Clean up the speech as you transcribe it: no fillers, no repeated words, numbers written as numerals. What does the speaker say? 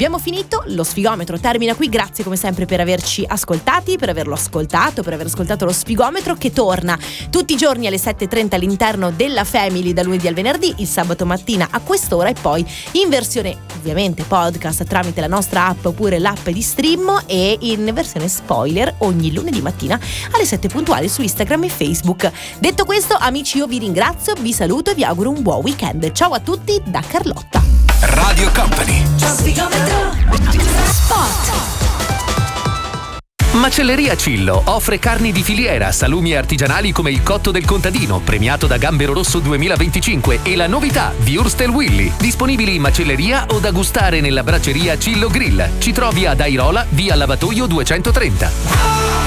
Abbiamo finito, lo sfigometro termina qui. Grazie come sempre per averci ascoltati, per averlo ascoltato, per aver ascoltato lo sfigometro, che torna tutti i giorni alle 7:30 all'interno della Family, da lunedì al venerdì, il sabato mattina a quest'ora, e poi in versione ovviamente podcast tramite la nostra app oppure l'app di Stream, e in versione spoiler ogni lunedì mattina alle 7 puntuali su Instagram e Facebook. Detto questo, amici, io vi ringrazio, vi saluto e vi auguro un buon weekend. Ciao a tutti da Carlotta. Radio Company. Macelleria Cillo offre carni di filiera, salumi artigianali come il cotto del contadino, premiato da Gambero Rosso 2025, e la novità Würstel Willy, disponibili in macelleria o da gustare nella bracceria Cillo Grill. Ci trovi ad Airola, via Lavatoio 230.